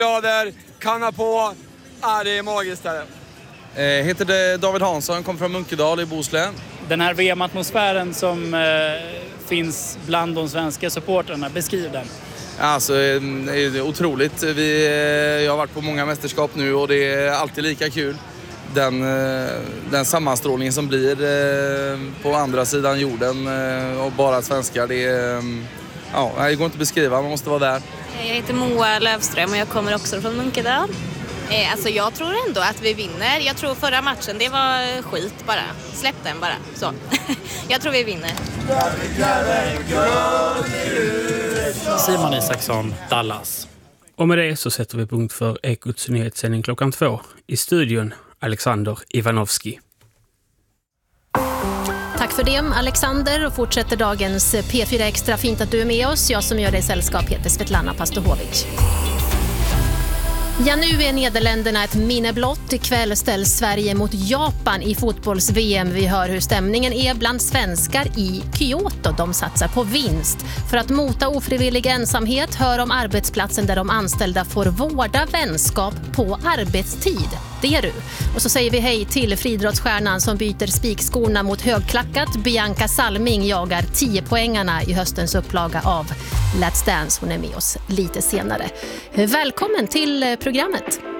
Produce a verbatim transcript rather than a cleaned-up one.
grader, kanna på. Ah, det är magiskt där. Jag heter det David Hansson, kommer från Munkedal i Bohuslän. Den här V M-atmosfären som eh, finns bland de svenska supporterna, beskriv den. Alltså, det är otroligt. Vi, jag har varit på många mästerskap nu och det är alltid lika kul. Den, den sammanstrålningen som blir på andra sidan jorden och bara svenskar, det, ja, det går inte att beskriva, man måste vara där. Jag heter Moa Lövström och jag kommer också från Munkedal. Alltså jag tror ändå att vi vinner. Jag tror förra matchen, det var skit bara. Släpp den bara. Så. Jag tror vi vinner. Simon Isaksson, Dallas. Och med det så sätter vi punkt för Ekots nyhetssändning klockan två. I studion, Alexander Ivanovski. Tack för det, Alexander, och fortsätter dagens P fyra Extra. Fint att du är med oss. Jag som gör det i sällskap heter Svetlana Pastohovic. Ja, nu är Nederländerna ett minne blott. Ikväll ställs Sverige mot Japan i fotbolls-V M. Vi hör hur stämningen är bland svenskar i Kyoto. De satsar på vinst. För att mota ofrivillig ensamhet, hör om arbetsplatsen där de anställda får vårda vänskap på arbetstid. Det är du. Och så säger vi hej till friidrottsstjärnan som byter spikskorna mot högklackat. Bianca Salming jagar tio poängarna i höstens upplaga av Let's Dance. Hon är med oss lite senare. Välkommen till programmet.